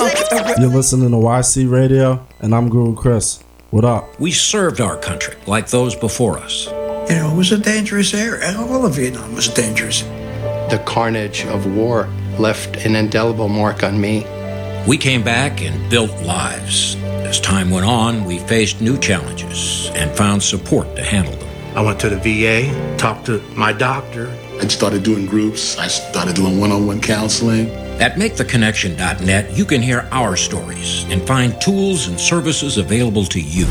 You're listening to YC Radio, and I'm Guru Chris. What up? We served our country like those before us. You know, it was a dangerous era. All of Vietnam was dangerous. The carnage of war left an indelible mark on me. We came back and built lives. As time went on, we faced new challenges and found support to handle them. I went to the VA, talked to my doctor. I started doing groups. I started doing one-on-one counseling. At MakeTheConnection.net, you can hear our stories and find tools and services available to you.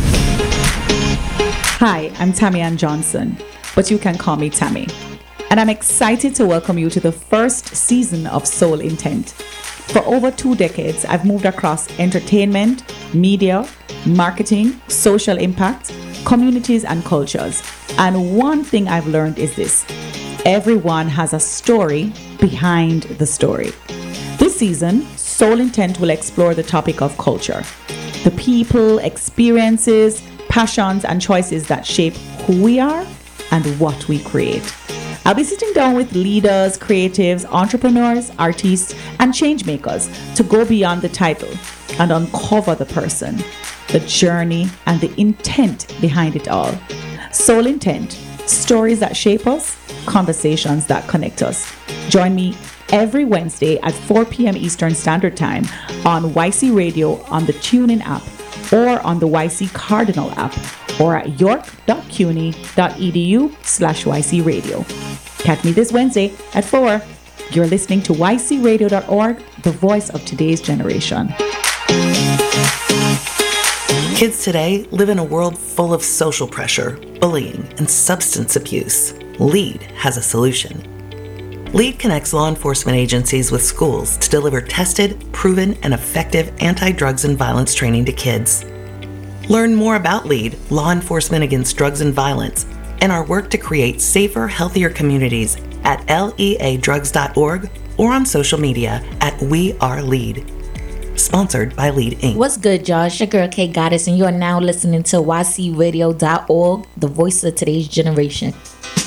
Hi, I'm Tammy Ann Johnson, but you can call me Tammy. And I'm excited to welcome you to the first season of Soul Intent. For over 2 decades, I've moved across entertainment, media, marketing, social impact, communities, and cultures. And one thing I've learned is this: everyone has a story behind the story. This season, Soul Intent will explore the topic of culture, the people, experiences, passions, and choices that shape who we are and what we create. I'll be sitting down with leaders, creatives, entrepreneurs, artists, and change makers to go beyond the title and uncover the person, the journey, and the intent behind it all. Soul Intent, stories that shape us, conversations that connect us. Join me every Wednesday at 4 p.m. Eastern Standard Time on YC Radio on the TuneIn app or on the YC Cardinal app or at york.cuny.edu/YC Radio. Catch me this Wednesday at 4. You're listening to ycradio.org, the voice of today's generation. Kids today live in a world full of social pressure, bullying, and substance abuse. LEAD has a solution. LEAD connects law enforcement agencies with schools to deliver tested, proven, and effective anti-drugs and violence training to kids. Learn more about LEAD, Law Enforcement Against Drugs and Violence, and our work to create safer, healthier communities at leadrugs.org or on social media at We Are LEAD. Sponsored by LEAD Inc. What's good, y'all? It's your girl K Goddess, and you are now listening to ycradio.org, the voice of today's generation.